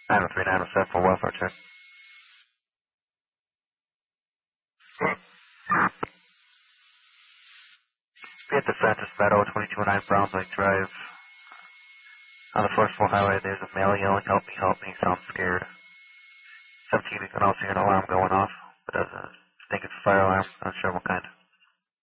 903, 907 for welfare check. Be at the Francis Meadow, 2209 Browns Lake Drive. On the first floor highway, there's a male yelling, help me, sounds scared. 17, you can also hear an alarm going off, but doesn't think it's a fire alarm, not sure what kind.